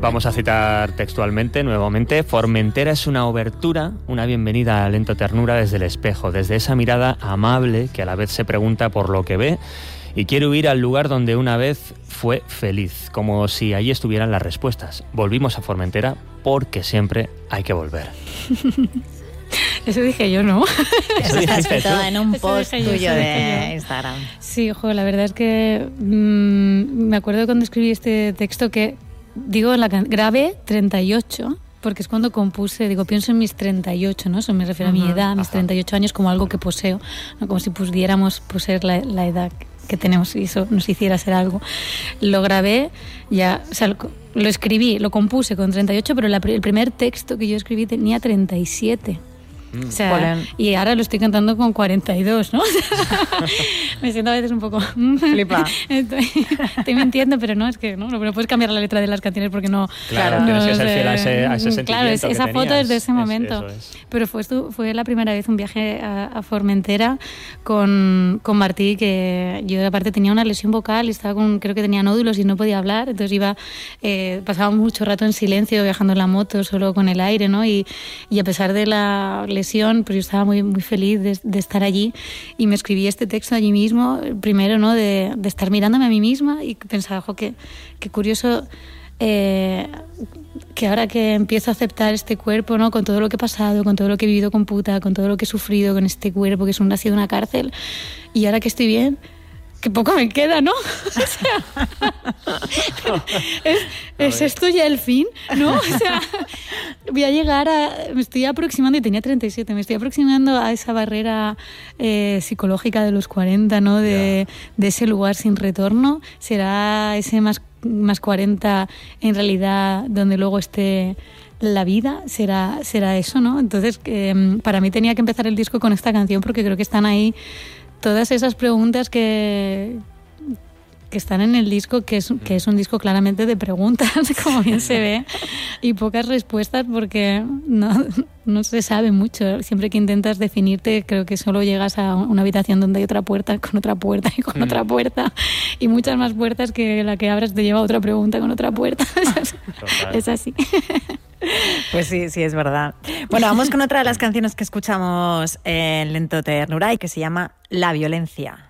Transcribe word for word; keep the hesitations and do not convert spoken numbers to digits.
Vamos a citar textualmente, nuevamente. Formentera es una obertura, una bienvenida a Lento Ternura desde el espejo, desde esa mirada amable que a la vez se pregunta por lo que ve y quiere huir al lugar donde una vez fue feliz, como si allí estuvieran las respuestas. Volvimos a Formentera porque siempre hay que volver. Eso dije yo, ¿no? Eso está escrito en un post yo, tuyo de yo. Instagram. Sí, ojo, la verdad es que mmm, me acuerdo cuando escribí este texto que, digo, en la can- grabé treinta y ocho, porque es cuando compuse, digo, pienso en mis treinta y ocho, ¿no? Eso me refiero uh-huh. a mi edad, a mis Ajá. treinta y ocho años, como algo que poseo, ¿no? Como si pudiéramos poseer la, la edad que tenemos y eso nos hiciera ser algo. Lo grabé, ya, o sea, lo, lo escribí, lo compuse con treinta y ocho, pero la, el primer texto que yo escribí tenía treinta y siete. O sea, y ahora lo estoy cantando con cuarenta y dos, ¿no? Me siento a veces un poco... Flipa. Estoy, estoy mintiendo, pero no, es que no, no puedes cambiar la letra de las canciones porque no... Claro, no, tienes que ser fiel a ese, a ese sentimiento. Claro, es, que esa tenías. foto es de ese momento. Es, eso es. Pero fue, fue la primera vez un viaje a, a Formentera con, con Martí, que yo aparte tenía una lesión vocal y estaba con, creo que tenía nódulos y no podía hablar, entonces iba, eh, pasaba mucho rato en silencio viajando en la moto, solo con el aire, ¿no? Y, y a pesar de la lesión, pues yo estaba muy, muy feliz de, de estar allí y me escribí este texto allí mismo, primero, ¿no? de, de estar mirándome a mí misma y pensaba, jo, qué, qué curioso eh, que ahora que empiezo a aceptar este cuerpo, ¿no? Con todo lo que he pasado, con todo lo que he vivido con puta, con todo lo que he sufrido con este cuerpo que es un, ha sido una cárcel, y ahora que estoy bien, que poco me queda, ¿no? O sea, es, ¿es esto ya el fin? ¿No? O sea, voy a llegar a... Me estoy aproximando, y tenía treinta y siete, me estoy aproximando a esa barrera eh, psicológica de los cuarenta, ¿no? De, yeah. de ese lugar sin retorno. ¿Será ese más, más cuarenta en realidad donde luego esté la vida? ¿Será, será eso, no? Entonces, eh, para mí tenía que empezar el disco con esta canción porque creo que están ahí todas esas preguntas que, que están en el disco, que es, que es un disco claramente de preguntas, como bien se ve, y pocas respuestas porque no, no se sabe mucho. Siempre que intentas definirte, creo que solo llegas a una habitación donde hay otra puerta, con otra puerta y con mm. otra puerta, y muchas más puertas que la que abras te lleva a otra pregunta con otra puerta. Es así. Pues sí, sí, es verdad. Bueno, vamos con otra de las canciones que escuchamos en Lento Ternura y que se llama La Violencia.